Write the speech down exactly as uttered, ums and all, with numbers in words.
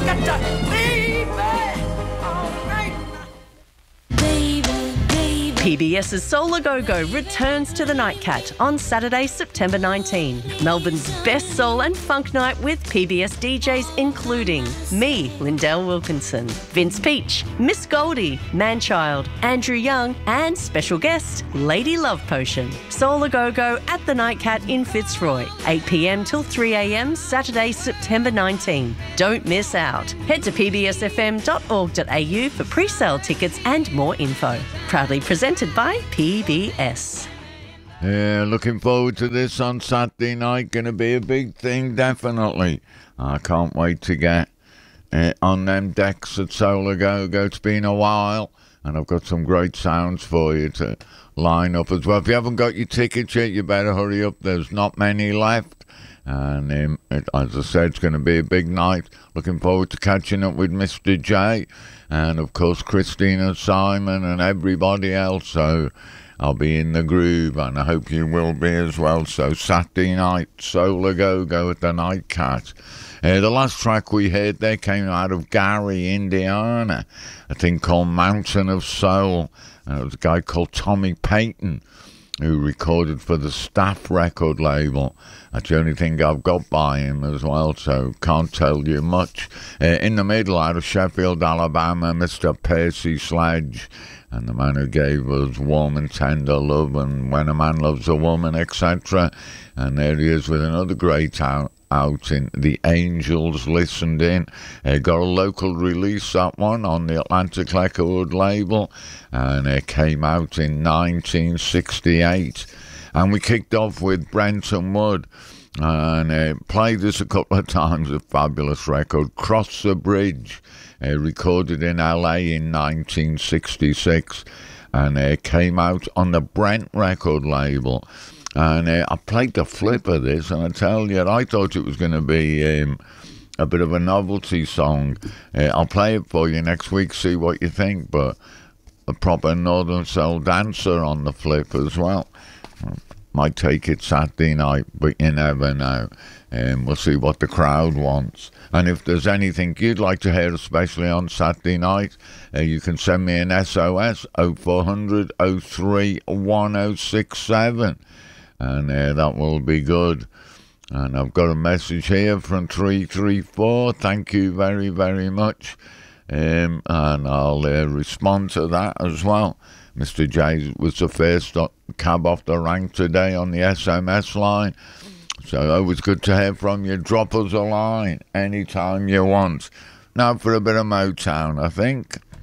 got to leave it all right. P B S's Soul A Go-Go returns to the Nightcat on Saturday, September nineteenth. Melbourne's best soul and funk night with P B S D Js including me, Lindell Wilkinson, Vince Peach, Miss Goldie, Manchild, Andrew Young and special guest, Lady Love Potion. Soul A Go-Go at the Nightcat in Fitzroy, eight p m till three a m Saturday, September nineteenth. Don't miss out. Head to p b s f m dot org dot a u for pre-sale tickets and more info. Proudly presented by P B S. Yeah, looking forward to this on Saturday night. Going to be a big thing, definitely. I can't wait to get uh, on them decks at Soul A Go-Go. It's been a while, and I've got some great sounds for you to line up as well. If you haven't got your tickets yet, you better hurry up. There's not many left. And um, it, as I said, it's going to be a big night. Looking forward to catching up with Mister J and, of course, Christina Simon and everybody else. So I'll be in the groove, and I hope you will be as well. So Saturday night, Soul A Go-Go at the Nightcat. Uh, the last track we heard there came out of Gary, Indiana, a thing called Mountain of Soul. And it was a guy called Tommy Payton who recorded for the Staff record label. That's the only thing I've got by him as well, so can't tell you much. Uh, in the middle, out of Sheffield, Alabama, Mister Percy Sledge, and the man who gave us Warm and Tender Love and When a Man Loves a Woman, et cetera. And there he is with another great out. out in The Angels Listened In. Uh, got a local release, that one, on the Atlantic Record label, and it came out in nineteen sixty-eight. And we kicked off with Brenton Wood, and uh, played this a couple of times, a fabulous record, Cross the Bridge, uh, recorded in L A in nineteen sixty-six, and it uh, came out on the Brent record label. And uh, I played the flip of this, and I tell you, I thought it was going to be um, a bit of a novelty song. Uh, I'll play it for you next week, see what you think, but a proper Northern Soul dancer on the flip as well. Might take it Saturday night, but you never know. Um, we'll see what the crowd wants. And if there's anything you'd like to hear, especially on Saturday night, uh, you can send me an S O S, oh four hundred, oh three, one oh six seven. And uh, that will be good. And I've got a message here from three three four. Thank you very, very much. Um, and I'll uh, respond to that as well. Mister J was the first cab off the rank today on the S M S line. So always good to hear from you. Drop us a line anytime you want. Now for a bit of Motown, I think.